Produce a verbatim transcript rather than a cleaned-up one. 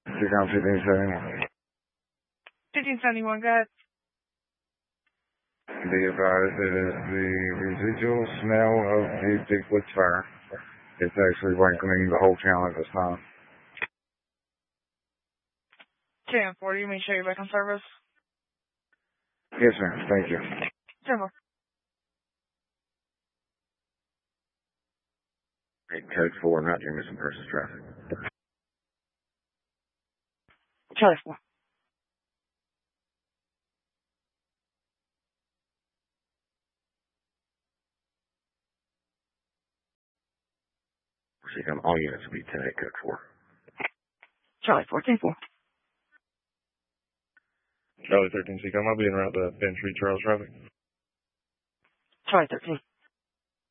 Seacom fifteen seventy-one. fifteen seventy-one, go ahead. Be advised it is the residual smell of the Bigfoot fire. It's actually rankling the whole town at this time. ten forty, you may show you back on service? Yes, ma'am. Thank you. ten four. Code four, not your missing persons traffic. Charlie four. Seacom, all units will be ten eight, code four. Charlie four, ten four. Charlie thirteen, Seacom, I'll be en route to Ben Street, Charles traffic. Charlie thirteen.